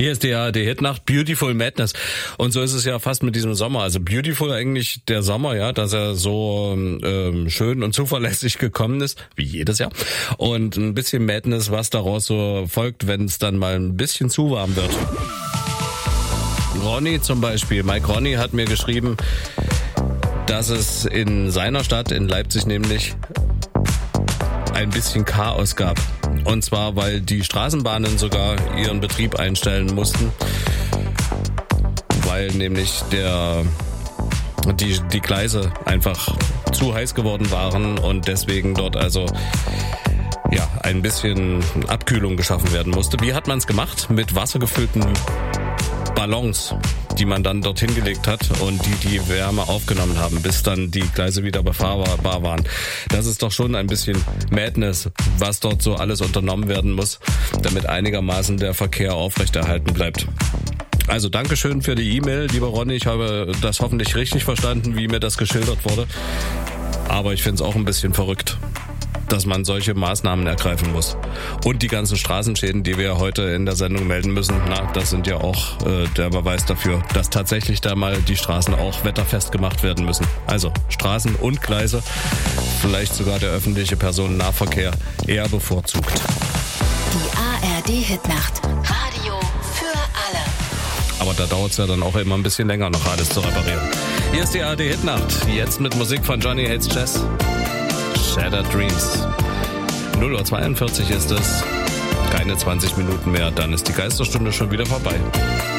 Hier ist die ARD-Hitnacht, Beautiful Madness. Und so ist es ja fast mit diesem Sommer. Also beautiful eigentlich der Sommer, ja, dass er so schön und zuverlässig gekommen ist, wie jedes Jahr. Und ein bisschen Madness, was daraus so folgt, wenn es dann mal ein bisschen zu warm wird. Ronny zum Beispiel, Mike Ronny hat mir geschrieben, dass es in seiner Stadt, in Leipzig nämlich, ein bisschen Chaos gab. Und zwar, weil die Straßenbahnen sogar ihren Betrieb einstellen mussten, weil nämlich die Gleise einfach zu heiß geworden waren und deswegen dort also ja ein bisschen Abkühlung geschaffen werden musste. Wie hat man es gemacht? Mit wassergefüllten Ballons, die man dann dorthin gelegt hat und die Wärme aufgenommen haben, bis dann die Gleise wieder befahrbar waren. Das ist doch schon ein bisschen Madness, was dort so alles unternommen werden muss, damit einigermaßen der Verkehr aufrechterhalten bleibt. Also Dankeschön für die E-Mail, lieber Ronny. Ich habe das hoffentlich richtig verstanden, wie mir das geschildert wurde. Aber ich finde es auch ein bisschen verrückt, dass man solche Maßnahmen ergreifen muss. Und die ganzen Straßenschäden, die wir heute in der Sendung melden müssen, das sind ja auch der Beweis dafür, dass tatsächlich da mal die Straßen auch wetterfest gemacht werden müssen. Also Straßen und Gleise, vielleicht sogar der öffentliche Personennahverkehr eher bevorzugt. Die ARD-Hitnacht. Radio für alle. Aber da dauert es ja dann auch immer ein bisschen länger, noch alles zu reparieren. Hier ist die ARD-Hitnacht. Jetzt mit Musik von Johnny Hates Jazz. Shattered Dreams. 0:42 Uhr ist es. Keine 20 Minuten mehr, dann ist die Geisterstunde schon wieder vorbei.